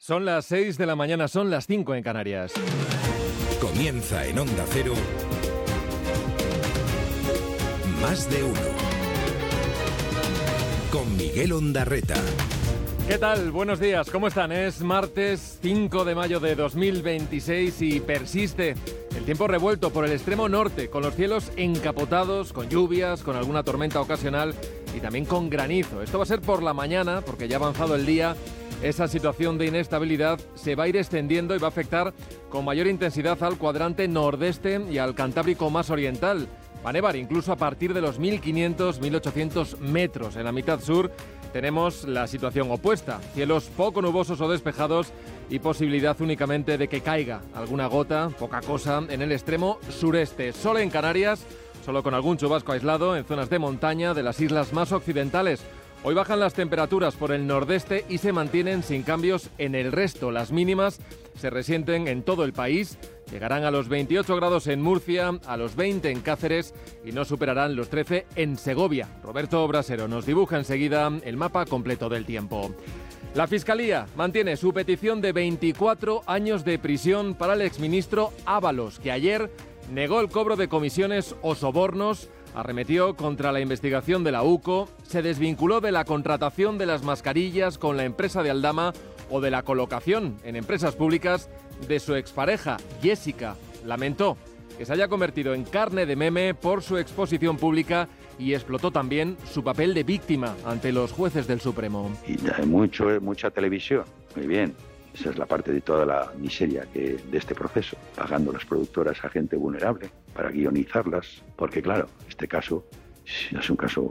Son las 6 de la mañana, son las 5 en Canarias. Comienza en Onda Cero, Más de Uno, con Miguel Ondarreta. ¿Qué tal? Buenos días, ¿cómo están? Es martes 5 de mayo de 2026 y persiste el tiempo revuelto por el extremo norte, con los cielos encapotados, con lluvias, con alguna tormenta ocasional y también con granizo. Esto va a ser por la mañana, porque ya ha avanzado el día. Esa situación de inestabilidad se va a ir extendiendo y va a afectar con mayor intensidad al cuadrante nordeste y al Cantábrico más oriental. Va a nevar incluso a partir de los 1.500, 1.800 metros. En la mitad sur tenemos la situación opuesta. Cielos poco nubosos o despejados y posibilidad únicamente de que caiga alguna gota, poca cosa, en el extremo sureste. Sol en Canarias, solo con algún chubasco aislado en zonas de montaña de las islas más occidentales. Hoy bajan las temperaturas por el nordeste y se mantienen sin cambios en el resto. Las mínimas se resienten en todo el país. Llegarán a los 28 grados en Murcia, a los 20 en Cáceres y no superarán los 13 en Segovia. Roberto Brasero nos dibuja enseguida el mapa completo del tiempo. La Fiscalía mantiene su petición de 24 años de prisión para el exministro Ábalos, que ayer negó el cobro de comisiones o sobornos, arremetió contra la investigación de la UCO, se desvinculó de la contratación de las mascarillas con la empresa de Aldama o de la colocación en empresas públicas de su expareja, Jessica. Lamentó que se haya convertido en carne de meme por su exposición pública y explotó también su papel de víctima ante los jueces del Supremo. Y mucha televisión, muy bien. Esa es la parte de toda la miseria de este proceso, pagando las productoras a gente vulnerable para guionizarlas, porque claro, este caso es un caso